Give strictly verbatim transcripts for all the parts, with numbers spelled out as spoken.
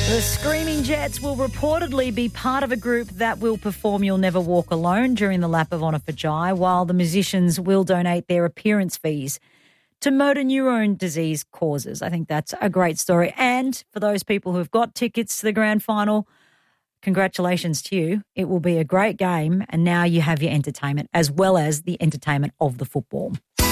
The Screaming Jets will reportedly be part of a group that will perform You'll Never Walk Alone during the Lap of Honour for Jai, while the musicians will donate their appearance fees to motor neurone disease causes. I think that's a great story. And for those people who've got tickets to the grand final, congratulations to you. It will be a great game, and now you have your entertainment as well as the entertainment of the football.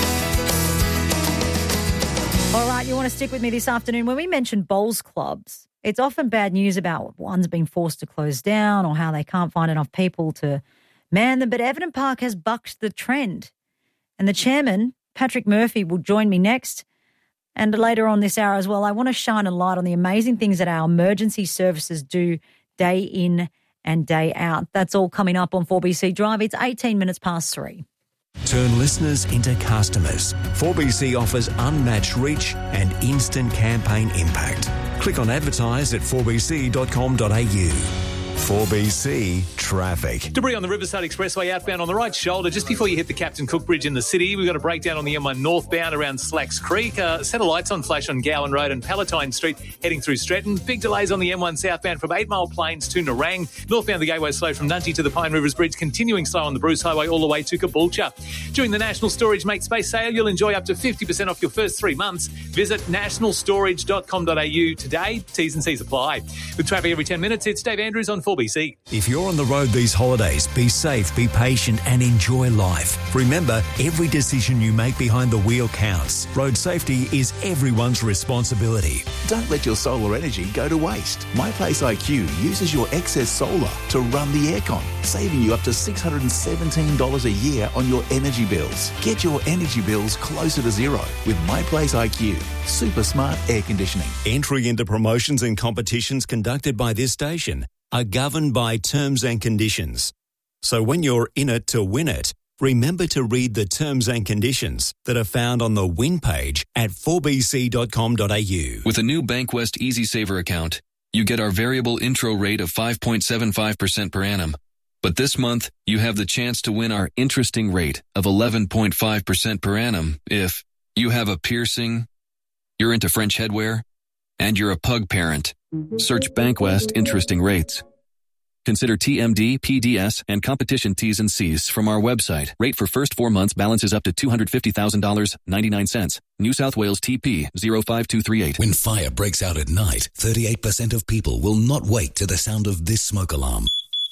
All right, you want to stick with me this afternoon. When we mention bowls clubs, it's often bad news about one's being forced to close down or how they can't find enough people to man them. But Everton Park has bucked the trend. And the chairman, Patrick Murphy, will join me next. And later on this hour as well, I want to shine a light on the amazing things that our emergency services do day in and day out. That's all coming up on four B C Drive. It's eighteen minutes past three. Turn listeners into customers. four B C offers unmatched reach and instant campaign impact. Click on advertise at four b c dot com dot a u. four B C Traffic. Debris on the Riverside Expressway outbound on the right shoulder just before you hit the Captain Cook Bridge in the city. We've got a breakdown on the M one northbound around Slacks Creek. Uh, set of lights on flash on Gowan Road and Palatine Street heading through Stretton. Big delays on the M one southbound from Eight Mile Plains to Narang. Northbound the Gateway slow from Nunti to the Pine Rivers Bridge, continuing slow on the Bruce Highway all the way to Caboolture. During the National Storage Make Space sale, you'll enjoy up to fifty percent off your first three months. Visit national storage dot com dot a u today. T's and C's apply. With traffic every ten minutes, it's Dave Andrews on four B C. If you're on the road these holidays, be safe, be patient and enjoy life. Remember, every decision you make behind the wheel counts. Road safety is everyone's responsibility. Don't let your solar energy go to waste. MyPlace I Q uses your excess solar to run the aircon, saving you up to six hundred seventeen dollars a year on your energy bills. Get your energy bills closer to zero with MyPlace I Q. Super smart air conditioning. Entry into promotions and competitions conducted by this station are governed by terms and conditions. So when you're in it to win it, remember to read the terms and conditions that are found on the win page at four b c dot com dot a u. With a new Bankwest EasySaver account, you get our variable intro rate of five point seven five percent per annum. But this month, you have the chance to win our interesting rate of eleven point five percent per annum if you have a piercing, you're into French headwear, and you're a pug parent. Search Bankwest Interesting Rates. Consider T M D, P D S, and competition T's and C's from our website. Rate for first four months balances up to two hundred fifty thousand dollars and ninety-nine cents. New South Wales T P zero five two three eight. When fire breaks out at night, thirty-eight percent of people will not wake to the sound of this smoke alarm.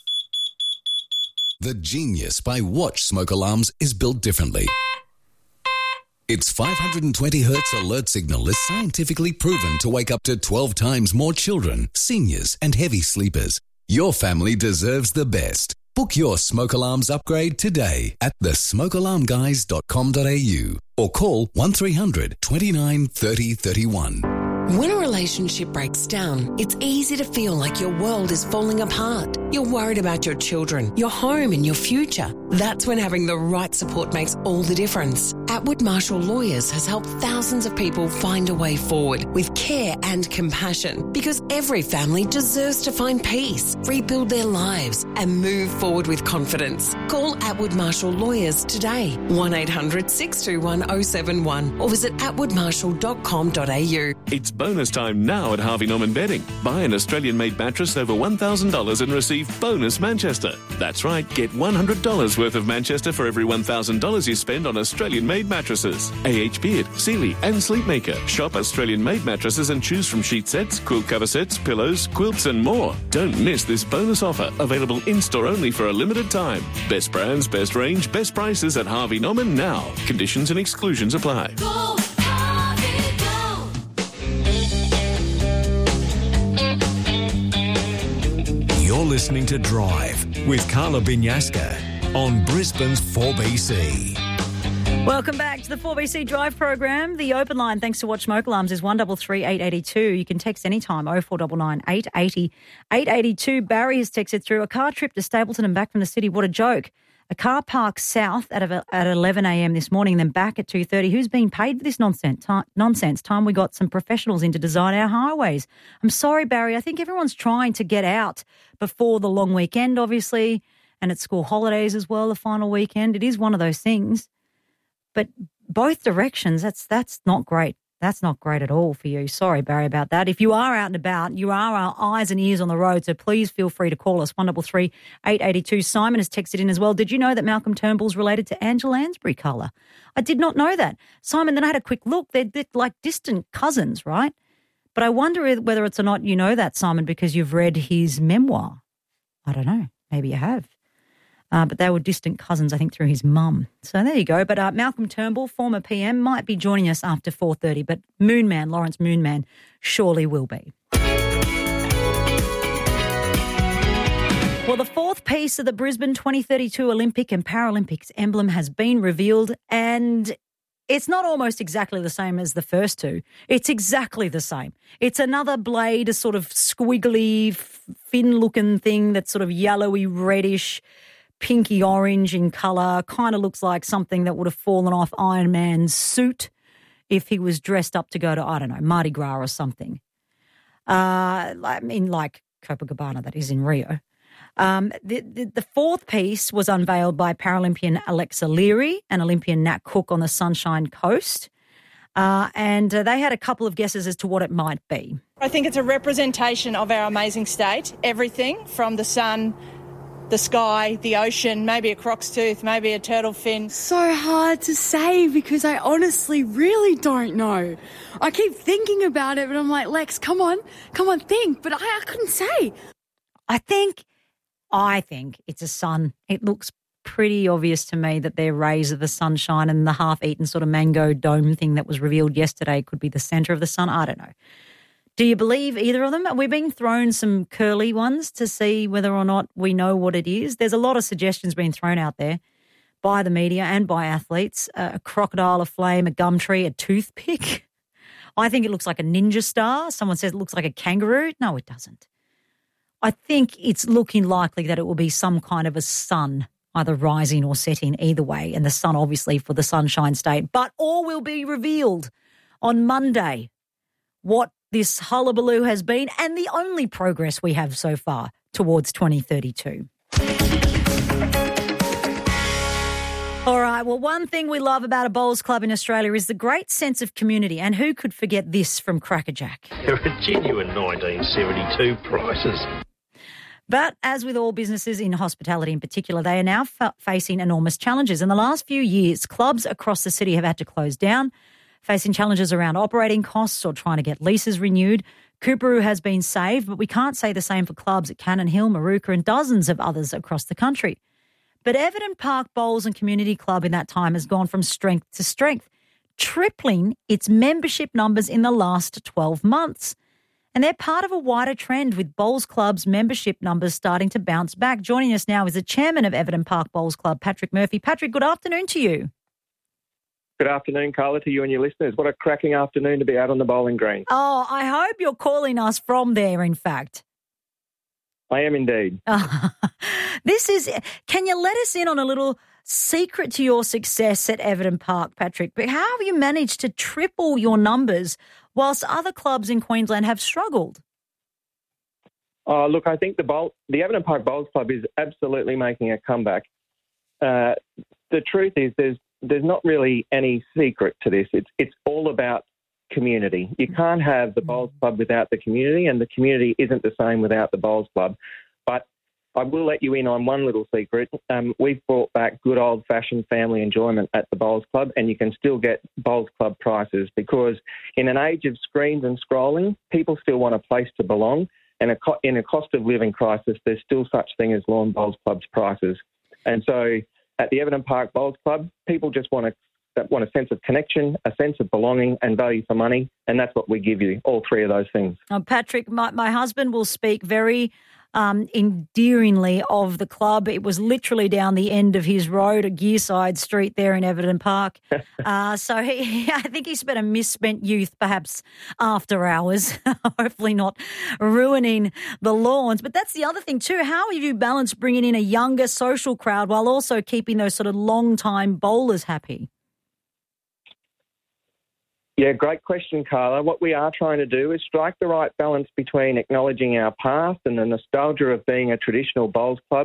The genius by Watch smoke alarms is built differently. Its five hundred twenty hertz alert signal is scientifically proven to wake up to twelve times more children, seniors, and heavy sleepers. Your family deserves the best. Book your smoke alarms upgrade today at the smoke alarm guys dot com dot a u or call one three hundred twenty-nine thirty thirty-one. When a relationship breaks down, it's easy to feel like your world is falling apart. You're worried about your children, your home and your future. That's when having the right support makes all the difference. Atwood Marshall Lawyers has helped thousands of people find a way forward with care and compassion, because every family deserves to find peace, rebuild their lives and move forward with confidence. Call Atwood Marshall Lawyers today, one eight hundred six two one oh seven one, or visit atwood marshall dot com dot a u. It's bonus time now at Harvey Norman Bedding. Buy an Australian-made mattress over one thousand dollars and receive bonus Manchester. That's right, get one hundred dollars worth of Manchester for every one thousand dollars you spend on Australian-made mattresses. A H Beard, Sealy and Sleepmaker. Shop Australian-made mattresses and choose from sheet sets, quilt cover sets, pillows, quilts and more. Don't miss this bonus offer, available in-store only for a limited time. Best brands, best range, best prices at Harvey Norman now. Conditions and exclusions apply. Go! You're listening to Drive with Carla Binyaska on Brisbane's four B C. Welcome back to the four B C Drive program. The open line, thanks to Watch Smoke Alarms, is one three three eight eight two. You can text anytime, oh four nine nine eight eight oh eight eight two. Barry has texted through, a car trip to Stapleton and back from the city. What a joke. A car parked south at at eleven a.m. this morning, then back at two thirty. Who's being paid for this nonsense? Time, nonsense? Time we got some professionals in to design our highways. I'm sorry, Barry. I think everyone's trying to get out before the long weekend, obviously, and it's school holidays as well, the final weekend. It is one of those things. But both directions, that's that's not great. That's not great at all for you. Sorry, Barry, about that. If you are out and about, you are our eyes and ears on the road, so please feel free to call us, one double three, eight eight two. Simon has texted in as well. Did you know that Malcolm Turnbull's related to Angela Lansbury, Carla? I did not know that. Simon, then I had a quick look. They're, they're like distant cousins, right? But I wonder whether it's or not you know that, Simon, because you've read his memoir. I don't know. Maybe you have. Uh, but they were distant cousins, I think, through his mum. So there you go. But uh, Malcolm Turnbull, former P M, might be joining us after four thirty, but Moonman, Lawrence Moonman, surely will be. Well, the fourth piece of the Brisbane twenty thirty-two Olympic and Paralympics emblem has been revealed, and it's not almost exactly the same as the first two. It's exactly the same. It's another blade, a sort of squiggly, fin-looking thing that's sort of yellowy, reddish, pinky orange in colour, kind of looks like something that would have fallen off Iron Man's suit if he was dressed up to go to, I don't know, Mardi Gras or something. Uh, I mean, like Copacabana, that is in Rio. Um, the, the, the fourth piece was unveiled by Paralympian Alexa Leary and Olympian Nat Cook on the Sunshine Coast. Uh, and uh, they had a couple of guesses as to what it might be. I think it's a representation of our amazing state, everything from the sun, the sky, the ocean, maybe a croc's tooth, maybe a turtle fin. So hard to say because I honestly really don't know. I keep thinking about it, but I'm like, Lex, come on, come on, think. But I, I couldn't say. I think, I think it's a sun. It looks pretty obvious to me that they're rays of the sunshine, and the half-eaten sort of mango dome thing that was revealed yesterday could be the centre of the sun. I don't know. Do you believe either of them? We've been thrown some curly ones to see whether or not we know what it is. There's a lot of suggestions being thrown out there by the media and by athletes. Uh, a crocodile, a flame, a gum tree, a toothpick. I think it looks like a ninja star. Someone says it looks like a kangaroo. No, it doesn't. I think it's looking likely that it will be some kind of a sun, either rising or setting, either way, and the sun obviously for the Sunshine State. But all will be revealed on Monday, what this hullabaloo has been, and the only progress we have so far towards twenty thirty-two. All right, well, one thing we love about a bowls club in Australia is the great sense of community, and who could forget this from Crackerjack? They're a genuine nineteen seventy-two prices. But as with all businesses in hospitality in particular, they are now fa- facing enormous challenges. In the last few years, clubs across the city have had to close down, facing challenges around operating costs or trying to get leases renewed. Coorparoo has been saved, but we can't say the same for clubs at Cannon Hill, Maruka and dozens of others across the country. But Everton Park Bowls and Community Club in that time has gone from strength to strength, tripling its membership numbers in the last twelve months. And they're part of a wider trend with Bowls Club's membership numbers starting to bounce back. Joining us now is the chairman of Everton Park Bowls Club, Patrick Murphy. Patrick, good afternoon to you. Good afternoon, Carla, to you and your listeners. What a cracking afternoon to be out on the bowling green. Oh, I hope you're calling us from there, in fact. I am indeed. Uh, this is, can you let us in on a little secret to your success at Everton Park, Patrick? But how have you managed to triple your numbers whilst other clubs in Queensland have struggled? Oh, look, I think the bowl, the Everton Park Bowls Club is absolutely making a comeback. Uh, the truth is there's There's not really any secret to this. It's it's all about community. You can't have the Bowls Club without the community, and the community isn't the same without the Bowls Club. But I will let you in on one little secret. Um, we've brought back good old-fashioned family enjoyment at the Bowls Club, and you can still get Bowls Club prices because in an age of screens and scrolling, people still want a place to belong, and a co- in a cost of living crisis, there's still such thing as Lawn Bowls Club's prices. And so at the Everton Park Bowls Club, people just want a, want a sense of connection, a sense of belonging and value for money, and that's what we give you, all three of those things. Oh, Patrick, my, my husband will speak very um, endearingly of the club. It was literally down the end of his road, a Gearside Street there in Everton Park. uh, so he, he, I think he spent a misspent youth, perhaps after hours, hopefully not ruining the lawns. But that's the other thing too. How have you balanced bringing in a younger social crowd while also keeping those sort of long-time bowlers happy? Yeah, great question, Carla. What we are trying to do is strike the right balance between acknowledging our past and the nostalgia of being a traditional bowls club,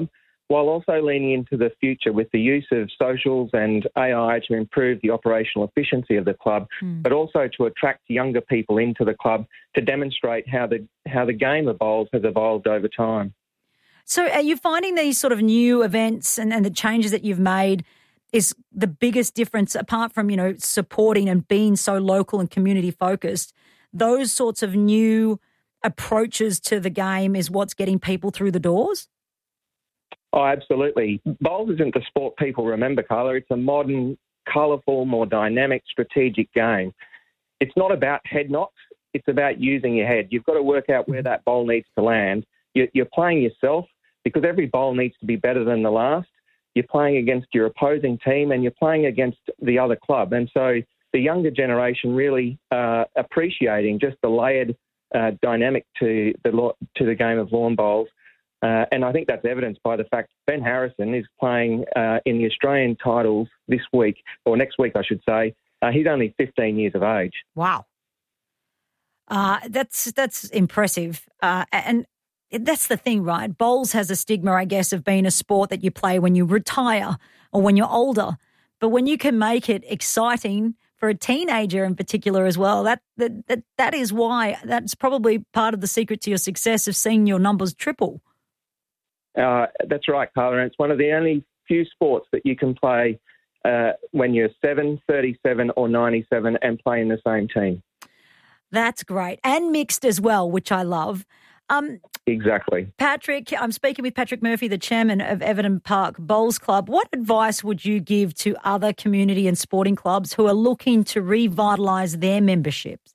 while also leaning into the future with the use of socials and A I to improve the operational efficiency of the club, mm. but also to attract younger people into the club to demonstrate how the how the game of bowls has evolved over time. So are you finding these sort of new events and, and the changes that you've made is the biggest difference, apart from, you know, supporting and being so local and community focused, those sorts of new approaches to the game is what's getting people through the doors? Oh, absolutely. Bowls isn't the sport people remember, Carla. It's a modern, colourful, more dynamic, strategic game. It's not about head knocks. It's about using your head. You've got to work out where that bowl needs to land. You're playing yourself because every bowl needs to be better than the last. You're playing against your opposing team and you're playing against the other club. And so the younger generation really uh, appreciating just the layered uh, dynamic to the to the game of lawn bowls. Uh, and I think that's evidenced by the fact Ben Harrison is playing uh, in the Australian titles this week, or next week, I should say. Uh, he's only fifteen years of age. Wow. Uh, that's that's impressive. Uh, and that's the thing, right? Bowls has a stigma, I guess, of being a sport that you play when you retire or when you're older. But when you can make it exciting for a teenager in particular as well, that that that, that is why, that's probably part of the secret to your success of seeing your numbers triple. Uh, that's right, Carla. And it's one of the only few sports that you can play uh, when you're seven, thirty-seven or ninety-seven and play in the same team. That's great. And mixed as well, which I love. Um, exactly. Patrick, I'm speaking with Patrick Murphy, the chairman of Everton Park Bowls Club. What advice would you give to other community and sporting clubs who are looking to revitalise their memberships?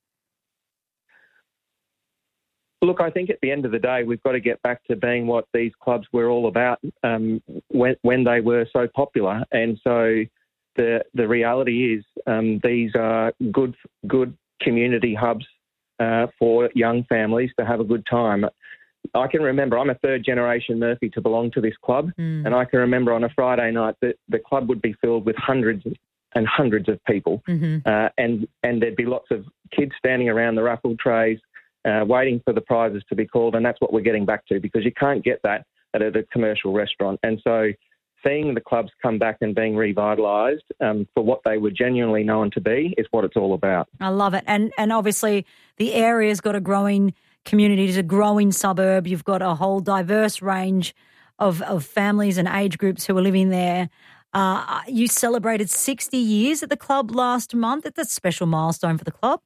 Look, I think at the end of the day, we've got to get back to being what these clubs were all about um, when, when they were so popular. And so the the reality is um, these are good good community hubs uh, for young families to have a good time. I can remember, I'm a third generation Murphy to belong to this club, mm. and I can remember on a Friday night that the club would be filled with hundreds and hundreds of people, mm-hmm. uh, and, and there'd be lots of kids standing around the raffle trays, Uh, waiting for the prizes to be called, and that's what we're getting back to, because you can't get that at a, a commercial restaurant. And so seeing the clubs come back and being revitalised um, for what they were genuinely known to be is what it's all about. I love it. And and obviously the area's got a growing community, it's a growing suburb. You've got a whole diverse range of, of families and age groups who are living there. Uh, you celebrated sixty years at the club last month. It's a special milestone for the club.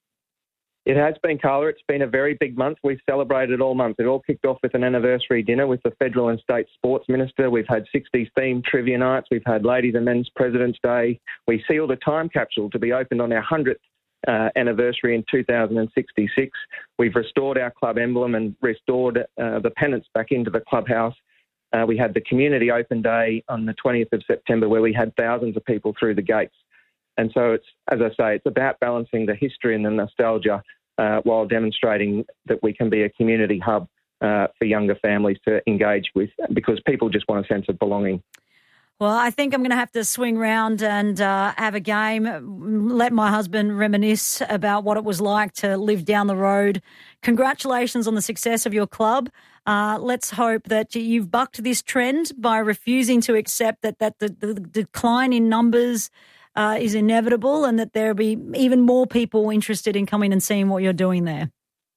It has been, Carla. It's been a very big month. We've celebrated all month. It all kicked off with an anniversary dinner with the Federal and State Sports Minister. We've had sixties themed trivia nights. We've had Ladies and Men's President's Day. We sealed a time capsule to be opened on our one hundredth uh, anniversary in two thousand sixty-six. We've restored our club emblem and restored uh, the pennants back into the clubhouse. Uh, we had the Community Open Day on the twentieth of September where we had thousands of people through the gates. And so it's, as I say, it's about balancing the history and the nostalgia uh, while demonstrating that we can be a community hub uh, for younger families to engage with, because people just want a sense of belonging. Well, I think I'm going to have to swing round and uh, have a game, let my husband reminisce about what it was like to live down the road. Congratulations on the success of your club. Uh, let's hope that you've bucked this trend by refusing to accept that, that the, the decline in numbers Uh, is inevitable, and that there'll be even more people interested in coming and seeing what you're doing there.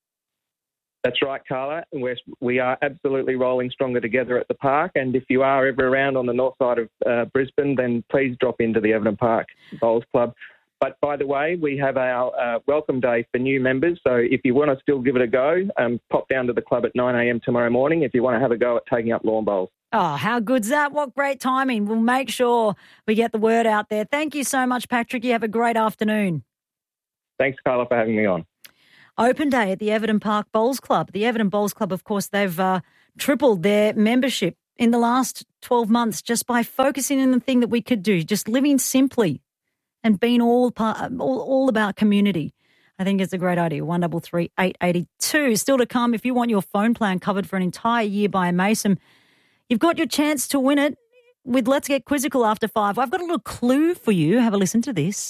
That's right, Carla. We're, we are absolutely rolling stronger together at the park, and if you are ever around on the north side of uh, Brisbane, then please drop into the Everton Park Bowls Club. But by the way, we have our uh, welcome day for new members, so if you want to still give it a go, um, pop down to the club at nine a.m. tomorrow morning if you want to have a go at taking up lawn bowls. Oh, how good's that? What great timing. We'll make sure we get the word out there. Thank you so much, Patrick. You have a great afternoon. Thanks, Carla, for having me on. Open day at the Everton Park Bowls Club. The Everton Bowls Club, of course, they've uh, tripled their membership in the last twelve months just by focusing on the thing that we could do, just living simply and being all, part, all, all about community. I think it's a great idea. one three three, eight eight two. Still to come, if you want your phone plan covered for an entire year by a Mason, you've got your chance to win it with Let's Get Quizzical after five. I've got a little clue for you. Have a listen to this.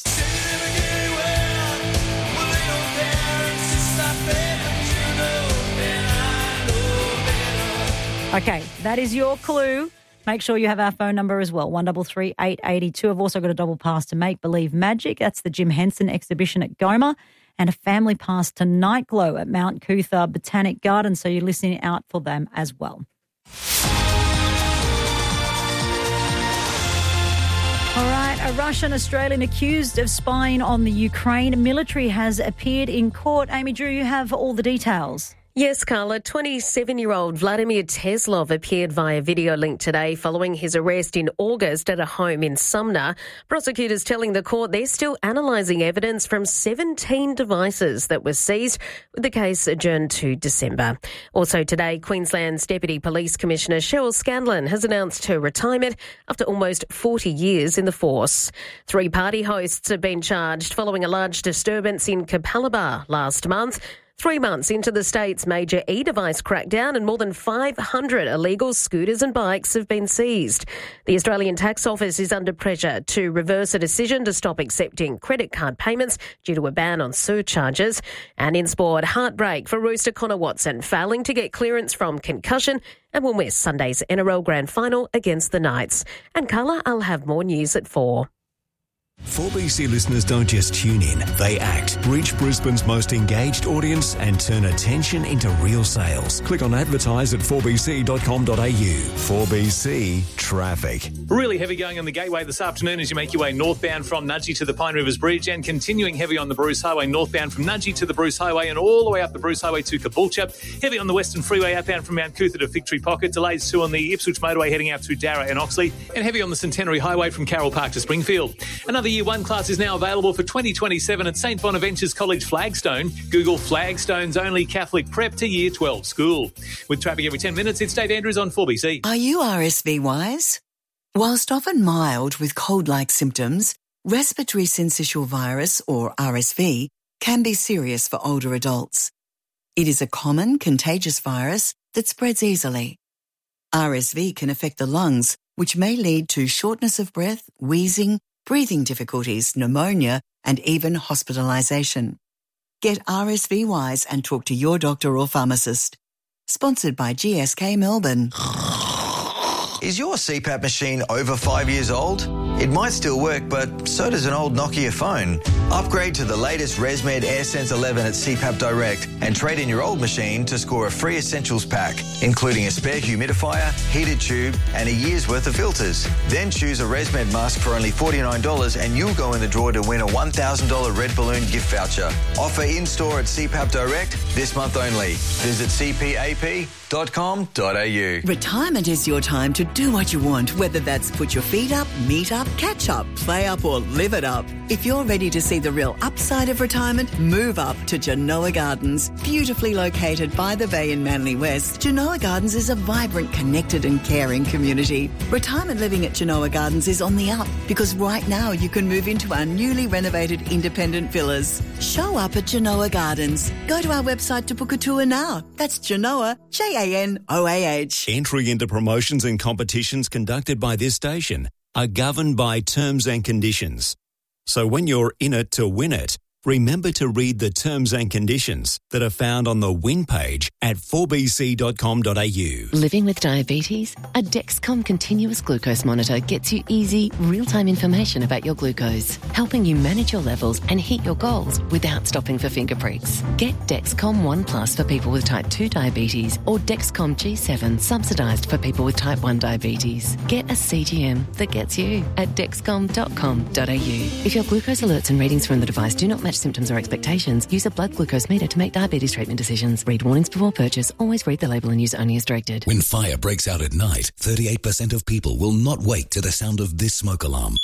Okay, that is your clue. Make sure you have our phone number as well, one three three, eight eight two. I've also got a double pass to Make Believe Magic. That's the Jim Henson exhibition at Goma, and a family pass to Night Glow at Mount Cootha Botanic Garden. So you're listening out for them as well. All right, a Russian Australian accused of spying on the Ukraine military has appeared in court. Amy Drew, you have all the details. Yes, Carla. twenty-seven-year-old Vladimir Teslov appeared via video link today following his arrest in August at a home in Sumner. Prosecutors telling the court they're still analysing evidence from seventeen devices that were seized, with the case adjourned to December. Also today, Queensland's Deputy Police Commissioner Cheryl Scanlon has announced her retirement after almost forty years in the force. Three party hosts have been charged following a large disturbance in Capalaba last month. Three months into the state's major e-device crackdown, and more than five hundred illegal scooters and bikes have been seized. The Australian Tax Office is under pressure to reverse a decision to stop accepting credit card payments due to a ban on surcharges. And in sport, heartbreak for rooster Connor Watson, failing to get clearance from concussion and will miss Sunday's N R L Grand Final against the Knights. And Carla, I'll have more news at four. four B C listeners don't just tune in, they act. Reach Brisbane's most engaged audience and turn attention into real sales. Click on advertise at four b c dot com dot a u. four B C Traffic. Really heavy going on the Gateway this afternoon as you make your way northbound from Nudgee to the Pine Rivers Bridge, and continuing heavy on the Bruce Highway northbound from Nudgee to the Bruce Highway and all the way up the Bruce Highway to Caboolture. Heavy on the Western Freeway outbound from Mount Cootha to Victory Pocket. Delays too on the Ipswich Motorway heading out through Darra and Oxley. And heavy on the Centenary Highway from Carroll Park to Springfield. Another Year one class is now available for twenty twenty-seven at St Bonaventure's College Flagstone. Google Flagstone's only Catholic prep to Year twelve school. With traffic every ten minutes, it's Dave Andrews on four B C. Are you R S V wise? Whilst often mild with cold-like symptoms, respiratory syncytial virus, or R S V, can be serious for older adults. It is a common contagious virus that spreads easily. R S V can affect the lungs, which may lead to shortness of breath, wheezing, breathing difficulties, pneumonia, and even hospitalisation. Get R S V wise and talk to your doctor or pharmacist. Sponsored by G S K Melbourne. Is your C PAP machine over five years old? It might still work, but so does an old Nokia phone. Upgrade to the latest ResMed AirSense eleven at C PAP Direct and trade in your old machine to score a free essentials pack, including a spare humidifier, heated tube, and a year's worth of filters. Then choose a ResMed mask for only forty-nine dollars and you'll go in the draw to win a one thousand dollars Red Balloon gift voucher. Offer in-store at C PAP Direct this month only. Visit c p a p dot com dot a u. Retirement is your time to do what you want, whether that's put your feet up, meet up, catch up, play up, or live it up. If you're ready to see the real upside of retirement, move up to Genoa Gardens. Beautifully located by the bay in Manly West, Genoa Gardens is a vibrant, connected and caring community. Retirement living at Genoa Gardens is on the up because right now you can move into our newly renovated independent villas. Show up at Genoa Gardens. Go to our website to book a tour now. That's Genoa, J A N O A H. Entry into promotions and competitions conducted by this station are governed by terms and conditions. So when you're in it to win it, remember to read the terms and conditions that are found on the win page at four b c dot com dot a u. Living with diabetes? A Dexcom continuous glucose monitor gets you easy, real-time information about your glucose, helping you manage your levels and hit your goals without stopping for finger pricks. Get Dexcom One Plus for people with type two diabetes or Dexcom G seven subsidised for people with type one diabetes. Get a C G M that gets you at dexcom dot com dot a u. If your glucose alerts and readings from the device do not match symptoms or expectations, use a blood glucose meter to make diabetes treatment decisions. Read warnings before purchase. Always read the label and use only as directed. When fire breaks out at night, thirty-eight percent of people will not wake to the sound of this smoke alarm.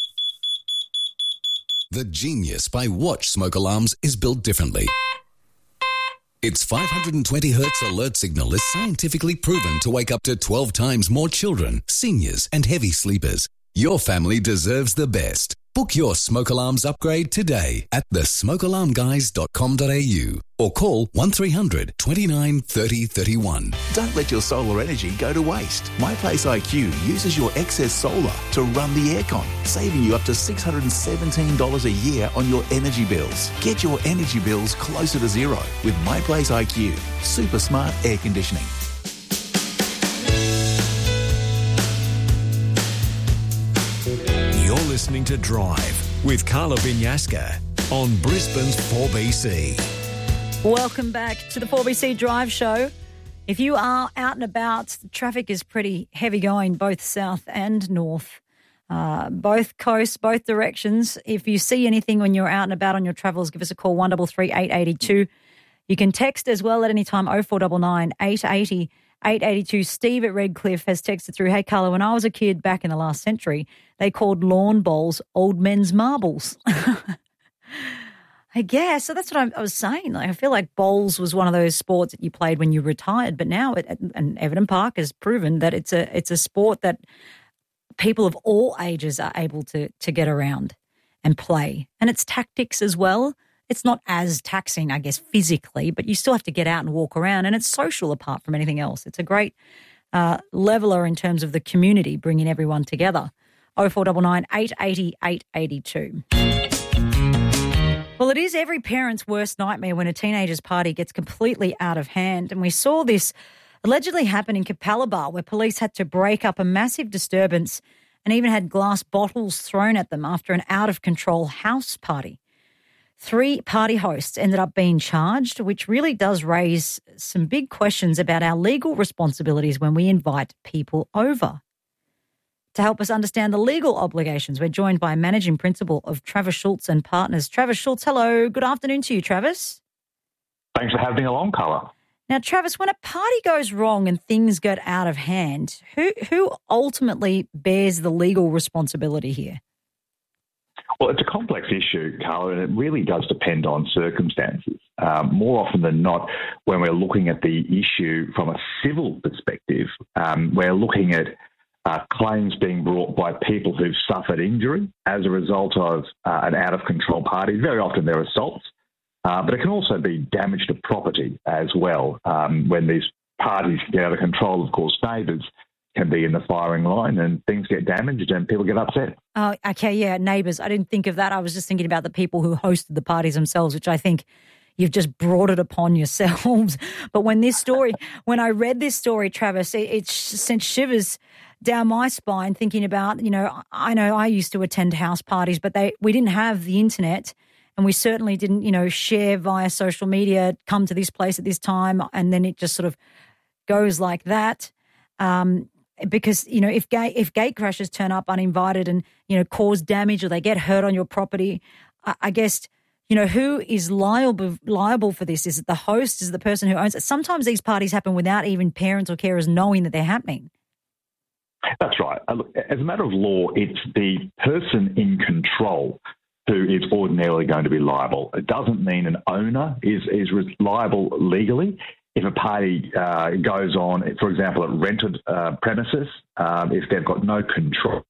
The genius by Watch smoke alarms is built differently. Its five hundred twenty hertz alert signal is scientifically proven to wake up to twelve times more children, seniors, and heavy sleepers. Your family deserves the best. Book your smoke alarms upgrade today at the smoke alarm guys dot com dot a u or call one three hundred, twenty-nine, thirty, thirty-one. Don't let your solar energy go to waste. My Place I Q uses your excess solar to run the aircon, saving you up to six hundred seventeen dollars a year on your energy bills. Get your energy bills closer to zero with My Place I Q. Super smart air conditioning. You're listening to Drive with Carla Vinyaska on Brisbane's four B C. Welcome back to the four B C Drive Show. If you are out and about, the traffic is pretty heavy going, both south and north, uh, both coasts, both directions. If you see anything when you're out and about on your travels, give us a call, one three three, eight eight two. You can text as well at any time, oh four nine nine, eight eight zero, eight eight two. Steve at Redcliffe has texted through, hey, Carla, when I was a kid back in the last century, they called lawn bowls old men's marbles. I guess. So that's what I, I was saying. Like, I feel like bowls was one of those sports that you played when you retired, but now it, and Everton Park has proven that it's a it's a sport that people of all ages are able to to get around and play. And it's tactics as well. It's not as taxing, I guess, physically, but you still have to get out and walk around, and it's social apart from anything else. It's a great uh, leveler in terms of the community, bringing everyone together. oh four nine nine, eight eight zero, eight eight two. Well, it is every parent's worst nightmare when a teenager's party gets completely out of hand. And we saw this allegedly happen in Capalaba, where police had to break up a massive disturbance and even had glass bottles thrown at them after an out-of-control house party. Three party hosts ended up being charged, which really does raise some big questions about our legal responsibilities when we invite people over. To help us understand the legal obligations, we're joined by Managing Principal of Travis Schultz and Partners. Travis Schultz, hello. Good afternoon to you, Travis. Thanks for having me along, Carla. Now, Travis, when a party goes wrong and things get out of hand, who who ultimately bears the legal responsibility here? Well, it's a complex issue, Carla, and it really does depend on circumstances. Um, more often than not, when we're looking at the issue from a civil perspective, um, we're looking at Uh, claims being brought by people who've suffered injury as a result of uh, an out-of-control party. Very often they're assaults, uh, but it can also be damage to property as well. Um, when these parties get out of control, of course, neighbours can be in the firing line and things get damaged and people get upset. Oh, okay, yeah, neighbours. I didn't think of that. I was just thinking about the people who hosted the parties themselves, which I think you've just brought it upon yourselves. But when this story, when I read this story, Travis, it, it sent shivers down my spine thinking about, you know, I know I used to attend house parties, but they we didn't have the internet and we certainly didn't, you know, share via social media, come to this place at this time, and then it just sort of goes like that. Um, because, you know, if gate, if gate crashers turn up uninvited and, you know, cause damage or they get hurt on your property, I, I guess, you know, who is liable liable for this? Is it the host? Is it the person who owns it? Sometimes these parties happen without even parents or carers knowing that they're happening. That's right. As a matter of law, it's the person in control who is ordinarily going to be liable. It doesn't mean an owner is, is liable legally. If a party uh, goes on, for example, at rented uh, premises, um, if they've got no control,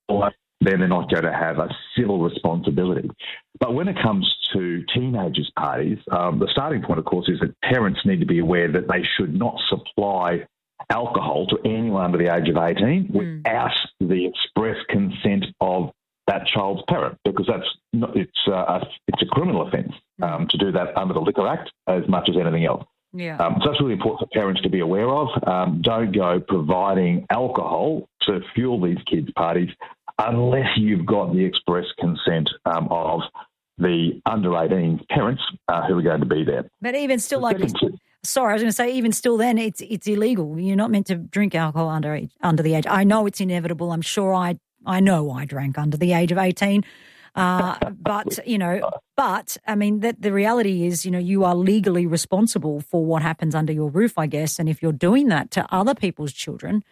then they're not going to have a civil responsibility. But when it comes to teenagers' parties, um, the starting point, of course, is that parents need to be aware that they should not supply alcohol to anyone under the age of eighteen mm. without the express consent of that child's parent, because that's not, it's uh, a, it's a criminal offence um, to do that under the Liquor Act as much as anything else. Yeah. Um, so that's really important for parents to be aware of. Um, don't go providing alcohol to fuel these kids' parties unless you've got the express consent um, of the under eighteen parents uh, who are going to be there. But even still, like, sorry, I was going to say, even still, then it's it's illegal. You're not meant to drink alcohol under age, under the age. I know it's inevitable. I'm sure I I know I drank under the age of eighteen. Uh, but you know, but I mean, that the reality is, you know, you are legally responsible for what happens under your roof, I guess. And if you're doing that to other people's children,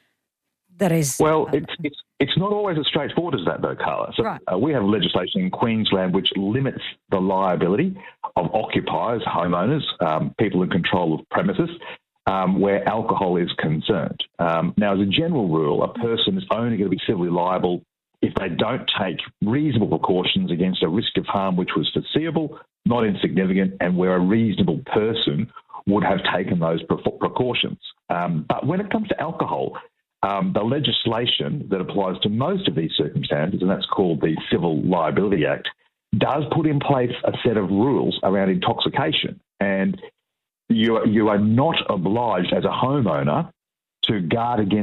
that is well, it's it's it's not always as straightforward as that, though, Carla. So right. uh, we have legislation in Queensland which limits the liability of occupiers, homeowners, um, people in control of premises, um, where alcohol is concerned. Um, now, as a general rule, a person is only going to be civilly liable if they don't take reasonable precautions against a risk of harm which was foreseeable, not insignificant, and where a reasonable person would have taken those pre- precautions. Um, but when it comes to alcohol, um, the legislation that applies to most of these circumstances, and that's called the Civil Liability Act, does put in place a set of rules around intoxication. And you, you are not obliged as a homeowner to guard against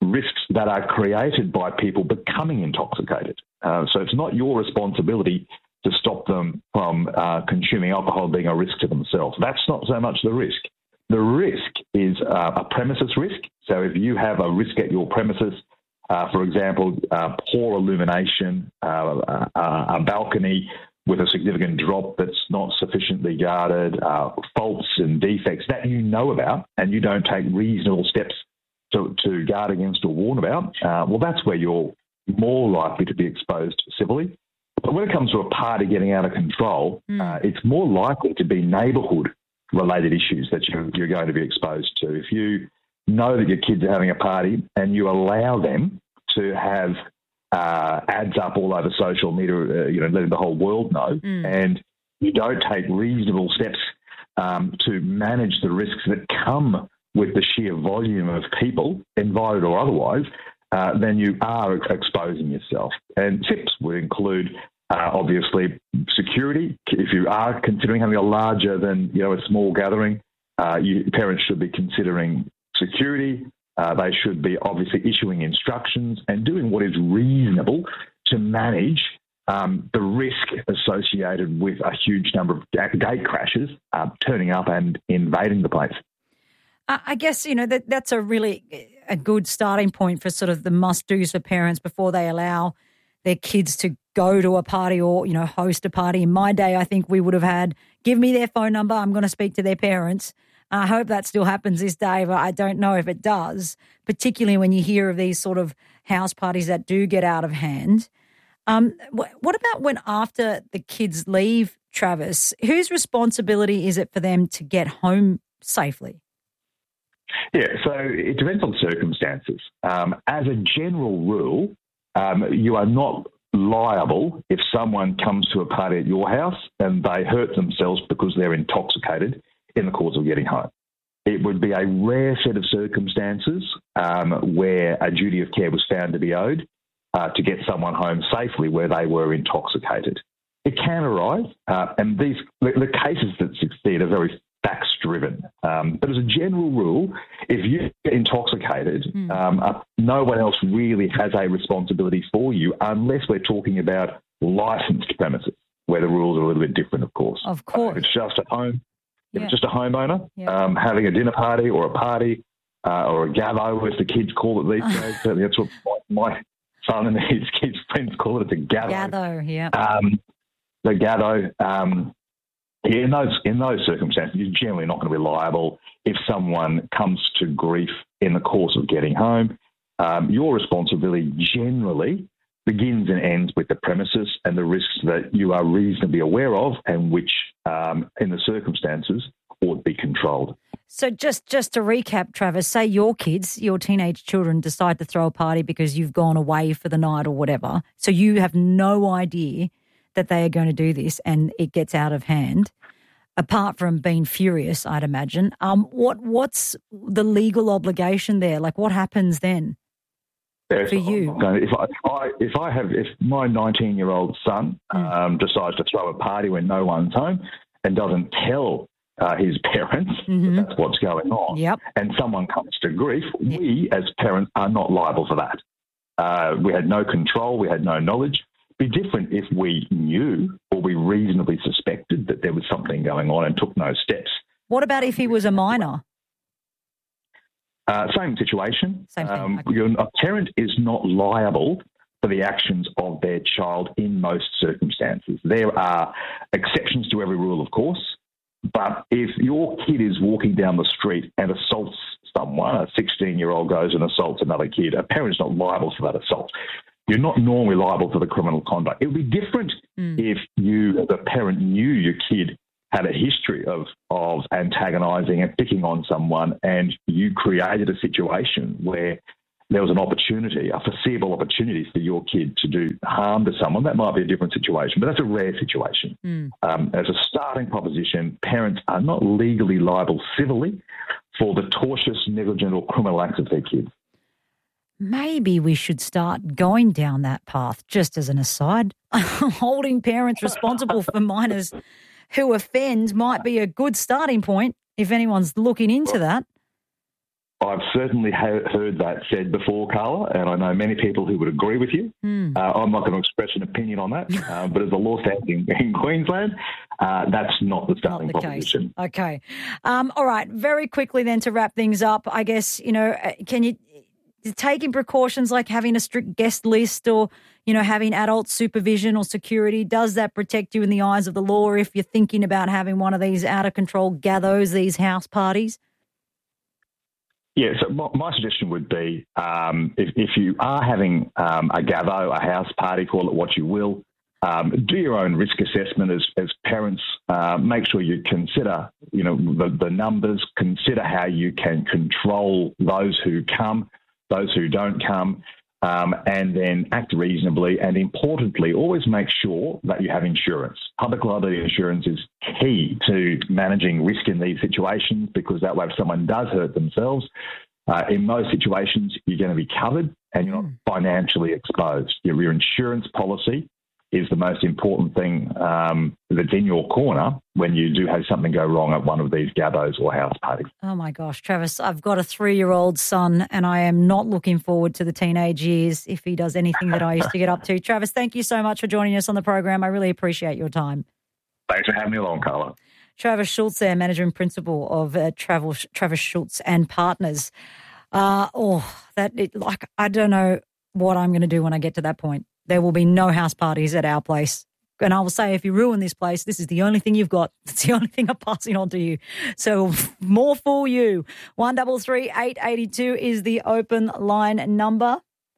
risks that are created by people becoming intoxicated. Uh, so it's not your responsibility to stop them from uh, consuming alcohol being a risk to themselves. That's not so much the risk. The risk is uh, a premises risk. So if you have a risk at your premises, uh, for example, uh, poor illumination, uh, uh, a balcony with a significant drop that's not sufficiently guarded, uh, faults and defects that you know about and you don't take reasonable steps to, to guard against or warn about, uh, well, that's where you're more likely to be exposed civilly. But when it comes to a party getting out of control, mm. uh, it's more likely to be neighbourhood-related issues that you're, you're going to be exposed to. If you know that your kids are having a party and you allow them to have uh, ads up all over social media, uh, you know, letting the whole world know, mm. and you don't take reasonable steps um, to manage the risks that come with the sheer volume of people, invited or otherwise, uh, then you are exposing yourself. And tips would include, uh, obviously, security. If you are considering having a larger than, you know, a small gathering, uh, you, parents should be considering security. Uh, they should be obviously issuing instructions and doing what is reasonable to manage um, the risk associated with a huge number of gate crashes uh, turning up and invading the place. I guess, you know, that that's a really a good starting point for sort of the must-dos for parents before they allow their kids to go to a party or, you know, host a party. In my day, I think we would have had, give me their phone number, I'm going to speak to their parents. I hope that still happens this day, but I don't know if it does, particularly when you hear of these sort of house parties that do get out of hand. Um, what about when after the kids leave, Travis, whose responsibility is it for them to get home safely? Yeah, so it depends on circumstances. Um, as a general rule, um, you are not liable if someone comes to a party at your house and they hurt themselves because they're intoxicated in the course of getting home. It would be a rare set of circumstances um, where a duty of care was found to be owed uh, to get someone home safely where they were intoxicated. It can arise, uh, and these the, the cases that succeed are very facts-driven. Um, but as a general rule, if you get intoxicated, mm. um, uh, no one else really has a responsibility for you unless we're talking about licensed premises, where the rules are a little bit different, of course. Of course. Uh, if it's just a home, if yeah. it's just a homeowner yeah. um, having a dinner party or a party uh, or a gatho, as the kids call it these days. Certainly that's what my, my son and his kids' friends call it. It's a gatho. Gatho, yeah. Um, the gatho, um, Yeah, in those in those circumstances, you're generally not going to be liable if someone comes to grief in the course of getting home. Um, your responsibility generally begins and ends with the premises and the risks that you are reasonably aware of and which, um, in the circumstances, ought to be controlled. So just, just to recap, Travis, say your kids, your teenage children decide to throw a party because you've gone away for the night or whatever, so you have no idea that they are going to do this and it gets out of hand, apart from being furious, I'd imagine. Um, what What's the legal obligation there? Like, what happens then yeah, for you? If I, if I if I have if my nineteen-year-old son mm. um, decides to throw a party when no one's home and doesn't tell uh, his parents mm-hmm. that that's what's going on, yep. and someone comes to grief, yep. we as parents are not liable for that. Uh, we had no control, we had no knowledge. Be different if we knew or we reasonably suspected that there was something going on and took no steps. What about if he was a minor? Uh, same situation. Same thing. Um, okay. A parent is not liable for the actions of their child in most circumstances. There are exceptions to every rule, of course, but if your kid is walking down the street and assaults someone, a sixteen-year-old goes and assaults another kid, a parent is not liable for that assault. You're not normally liable for the criminal conduct. It would be different mm. if you, as a parent, knew your kid had a history of, of antagonising and picking on someone and you created a situation where there was an opportunity, a foreseeable opportunity for your kid to do harm to someone. That might be a different situation, but that's a rare situation. Mm. Um, as a starting proposition, parents are not legally liable civilly for the tortious, negligent or criminal acts of their kids. Maybe we should start going down that path, just as an aside. Holding parents responsible for minors who offend might be a good starting point if anyone's looking into that. I've certainly ha- heard that said before, Carla, and I know many people who would agree with you. Mm. Uh, I'm not going to express an opinion on that, uh, but as the law stands in, in Queensland, uh, that's not the starting Not the proposition. case. Okay. Um, all right. Very quickly then to wrap things up, I guess, you know, uh, can you taking precautions like having a strict guest list or, you know, having adult supervision or security, does that protect you in the eyes of the law if you're thinking about having one of these out-of-control gathos, these house parties? Yeah, so my, my suggestion would be um, if, if you are having um, a gatho, a house party, call it what you will, um, do your own risk assessment as, as parents. Uh, make sure you consider, you know, the, the numbers, consider how you can control those who come, those who don't come, um, and then act reasonably. And importantly, always make sure that you have insurance. Public liability insurance is key to managing risk in these situations, because that way if someone does hurt themselves, uh, in most situations you're going to be covered and you're not financially exposed. Your, your insurance policy is the most important thing um, that's in your corner when you do have something go wrong at one of these gathos or house parties. Oh, my gosh, Travis, I've got a three-year-old son and I am not looking forward to the teenage years if he does anything that I used to get up to. Travis, thank you so much for joining us on the program. I really appreciate your time. Thanks for having me along, Carla. Travis Schultz there, Manager and Principal of uh, Travel, Travis Schultz and Partners. Uh, oh, that it, like I don't know what I'm going to do when I get to that point. There will be no house parties at our place. And I will say, if you ruin this place, this is the only thing you've got. It's the only thing I'm passing on to you. So more for you. one double three eight eighty two is the open line number.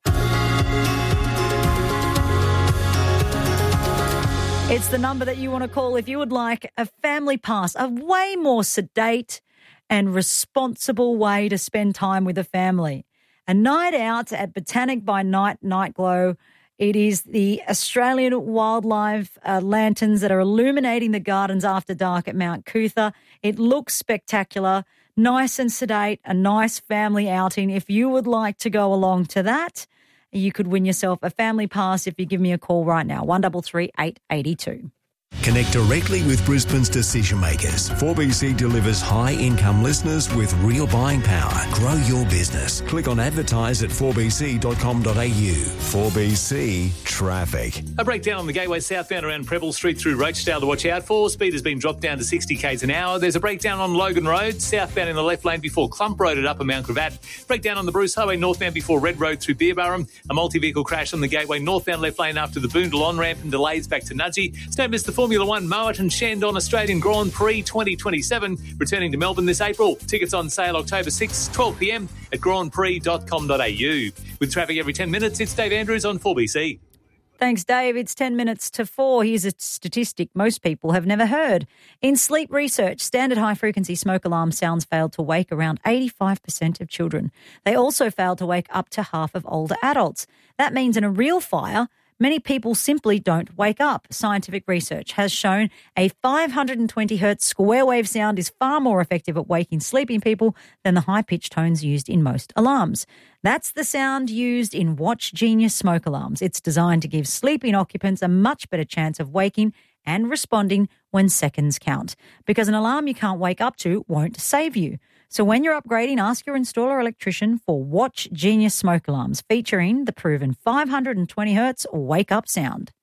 It's the number that you want to call if you would like a family pass, a way more sedate and responsible way to spend time with the family. A night out at Botanic by Night Nightglow. It is the Australian wildlife uh, lanterns that are illuminating the gardens after dark at Mount Cootha. It looks spectacular, nice and sedate, a nice family outing. If you would like to go along to that, you could win yourself a family pass if you give me a call right now, one double three eight eighty two. Connect directly with Brisbane's decision makers. four B C delivers high-income listeners with real buying power. Grow your business. Click on advertise at four b c dot com dot a u. four B C Traffic. A breakdown on the Gateway southbound around Preble Street through Rochdale to watch out for. Speed has been dropped down to sixty k's an hour. There's a breakdown on Logan Road, southbound in the left lane before Clump Road at Upper Mount Gravatt. Breakdown on the Bruce Highway northbound before Red Road through Beerburrum. A multi-vehicle crash on the Gateway northbound left lane after the Boondall on-ramp and delays back to Nudgee. Don't miss the Formula One Mowat and Shandon Australian Grand Prix twenty twenty-seven returning to Melbourne this April. Tickets on sale October sixth, twelve p m at grand prix dot com dot a u. With traffic every ten minutes, it's Dave Andrews on four B C. Thanks, Dave. It's ten minutes to four. Here's a statistic most people have never heard. In sleep research, standard high-frequency smoke alarm sounds failed to wake around eighty-five percent of children. They also failed to wake up to half of older adults. That means in a real fire, many people simply don't wake up. Scientific research has shown a five hundred twenty hertz square wave sound is far more effective at waking sleeping people than the high-pitched tones used in most alarms. That's the sound used in Watch Genius smoke alarms. It's designed to give sleeping occupants a much better chance of waking and responding when seconds count, because an alarm you can't wake up to won't save you. So when you're upgrading, ask your installer electrician for Watch Genius smoke alarms featuring the proven five hundred twenty hertz wake-up sound.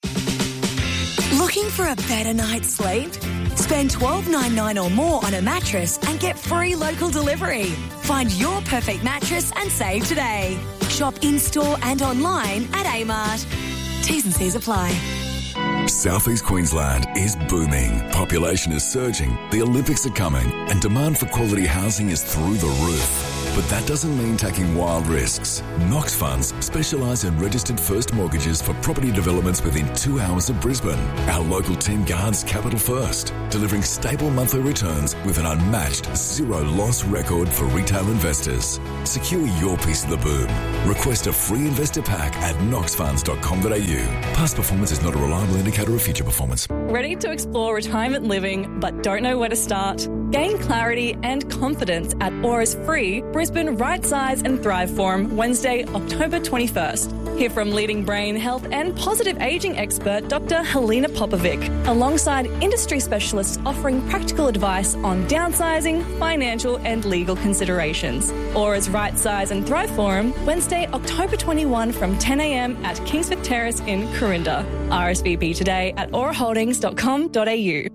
Looking for a better night's sleep? Spend twelve ninety-nine or more on a mattress and get free local delivery. Find your perfect mattress and save today. Shop in-store and online at Amart. T's and C's apply. Southeast Queensland is booming. Population is surging, the Olympics are coming, and demand for quality housing is through the roof. But that doesn't mean taking wild risks. Knox Funds specialise in registered first mortgages for property developments within two hours of Brisbane. Our local team guards capital first, delivering stable monthly returns with an unmatched zero loss record for retail investors. Secure your piece of the boom. Request a free investor pack at knox funds dot com dot a u. Past performance is not a reliable indicator of future performance. Ready to explore retirement living but don't know where to start? Gain clarity and confidence at Aura's free Brisbane Right Size and Thrive Forum Wednesday, October twenty-first. Hear from leading brain health and positive ageing expert Doctor Helena Popovic, alongside industry specialists offering practical advice on downsizing, financial and legal considerations. Aura's Right Size and Thrive Forum Wednesday, October twenty-first from ten a.m. at Kingsford Terrace in Corinda. R S V P today at aura holdings dot com dot a u.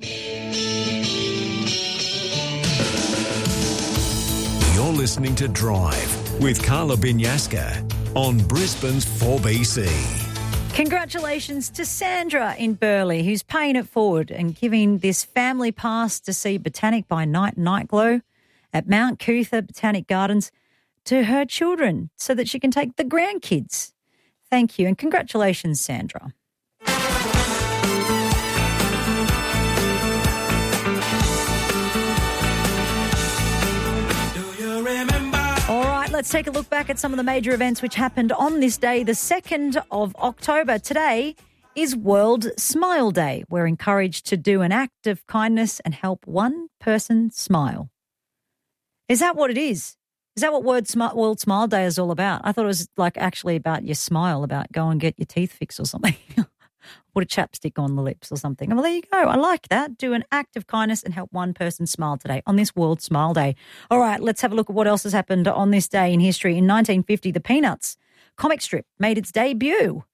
You're listening to Drive with Carla Binyaska on Brisbane's four B C. Congratulations to Sandra in Burleigh, who's paying it forward and giving this family pass to see Botanic by Night Nightglow at Mount Cootha Botanic Gardens to her children so that she can take the grandkids. Thank you and congratulations, Sandra. All right, let's take a look back at some of the major events which happened on this day, the second of October. Today is World Smile Day. We're encouraged to do an act of kindness and help one person smile. Is that what it is? Is that what World Smile, World Smile Day is all about? I thought it was like actually about your smile, about go and get your teeth fixed or something. Put a chapstick on the lips or something. Well, there you go. I like that. Do an act of kindness and help one person smile today on this World Smile Day. All right, let's have a look at what else has happened on this day in history. In nineteen fifty, the Peanuts comic strip made its debut.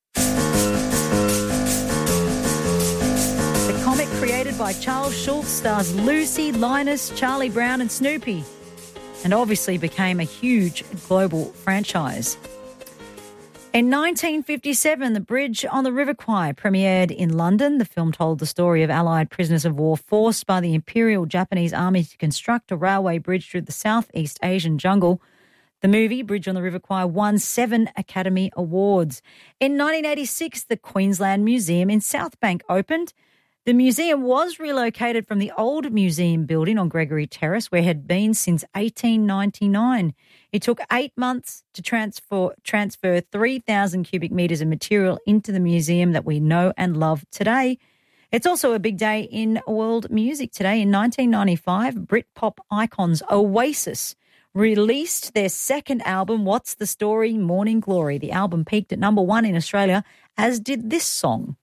The comic, created by Charles Schulz, stars Lucy, Linus, Charlie Brown and Snoopy, and obviously became a huge global franchise. In nineteen fifty-seven, The Bridge on the River Kwai premiered in London. The film told the story of Allied prisoners of war forced by the Imperial Japanese Army to construct a railway bridge through the Southeast Asian jungle. The movie, Bridge on the River Kwai, won seven Academy Awards. In nineteen eighty-six, the Queensland Museum in Southbank opened. The museum was relocated from the old museum building on Gregory Terrace, where it had been since eighteen ninety-nine. It took eight months to transfer transfer three thousand cubic metres of material into the museum that we know and love today. It's also a big day in world music today. In nineteen ninety-five, Britpop icons Oasis released their second album, What's the Story? Morning Glory. The album peaked at number one in Australia, as did this song.